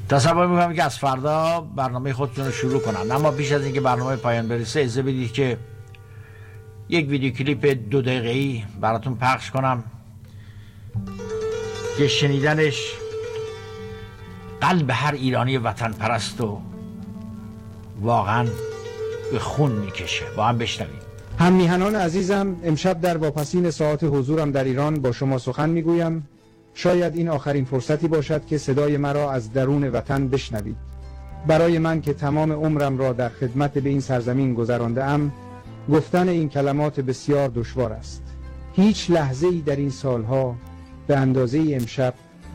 تصور میکنم که از فردا برنامه خودتون رو شروع کنن، اما پیش از اینکه برنامه پایان برسه اجازه بدید که یک ویدیو کلیپ 2 دقیقه‌ای براتون پخش کنم که شنیدنش قلب هر ایرانی وطن پرست و واقعا به خون میکشه. با هم بشنویم. هم میهنان عزیزم، امشب در واپسین ساعت حضورم در ایران با شما سخن میگویم. شاید این آخرین فرصتی باشد که صدای مرا از درون وطن بشنوید. برای من که تمام عمرم را در خدمت به این سرزمین گذرانده ام، گفتن این کلمات بسیار دشوار است. هیچ لحظه‌ای در این سالها به اندازه امشب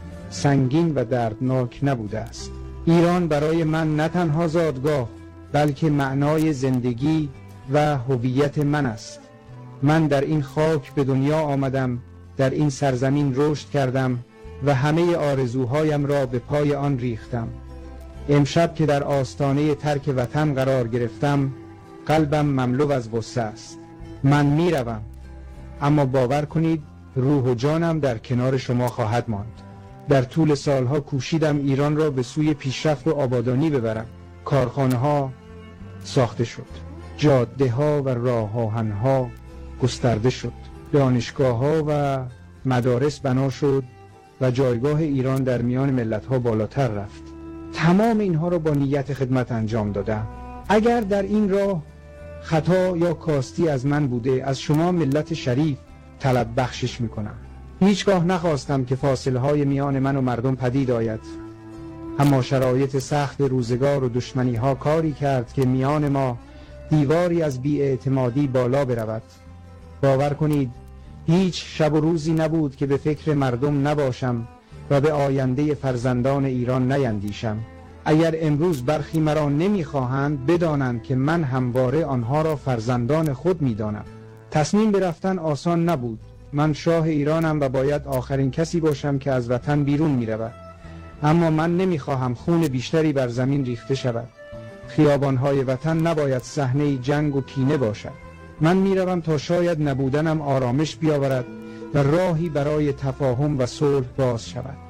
سنگین و دردناک نبوده است. ایران برای من نه تنها زادگاه، بلکه معنای زندگی و هویت من است. من در این خاک به دنیا آمدم، در این سرزمین رشد کردم و همه آرزوهایم را به پای آن ریختم. امشب که در آستانه ترک وطن قرار گرفتم، قلبم مملو از غصه است. من میروم، اما باور کنید روح و جانم در کنار شما خواهد ماند. در طول سالها کوشیدم ایران را به سوی پیشرفت و آبادانی ببرم. کارخانه ها ساخته شد، جاده ها و راه آهن‌ها گسترده شد، دانشگاه ها و مدارس بنا شد و جایگاه ایران در میان ملت ها بالاتر رفت. تمام اینها را با نیت خدمت انجام دادم. اگر در این راه خطا یا کاستی از من بوده، از شما ملت شریف طلب بخشش میکنم. هیچگاه نخواستم که فاصله های میان من و مردم پدید آید، اما شرایط سخت روزگار و دشمنی ها کاری کرد که میان ما دیواری از بی‌اعتمادی بالا برود. باور کنید هیچ شب و روزی نبود که به فکر مردم نباشم و به آینده فرزندان ایران نیندیشم. اگر امروز برخی مرا نمیخواهند، بدانند که من همواره آنها را فرزندان خود میدانم. تصمیم به رفتن آسان نبود. من شاه ایرانم و باید آخرین کسی باشم که از وطن بیرون میرود، اما من نمیخواهم خون بیشتری بر زمین ریخته شود. خیابانهای وطن نباید صحنه جنگ و کینه باشد. من میروم تا شاید نبودنم آرامش بیاورد و راهی برای تفاهم و صلح باز شود.